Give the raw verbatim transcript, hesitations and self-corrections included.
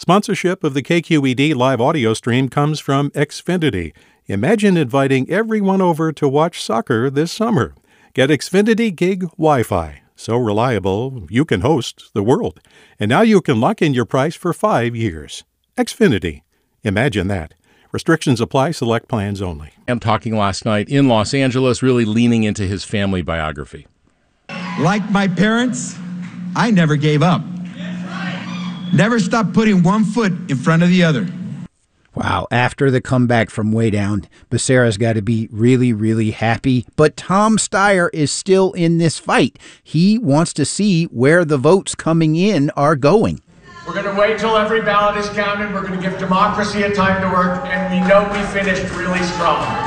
Sponsorship of the K Q E D live audio stream comes from Xfinity. Imagine inviting everyone over to watch soccer this summer. Get Xfinity Gig Wi-Fi. So reliable, you can host the world. And now you can lock in your price for five years. Xfinity. Imagine that. Restrictions apply. Select plans only. I'm talking last night in Los Angeles, really leaning into his family biography. Like my parents, I never gave up. Never stopped putting one foot in front of the other. Wow, after the comeback from way down, Becerra's got to be really, really happy. But Tom Steyer is still in this fight. He wants to see where the votes coming in are going. We're going to wait till every ballot is counted. We're going to give democracy a time to work, and we know we finished really strong.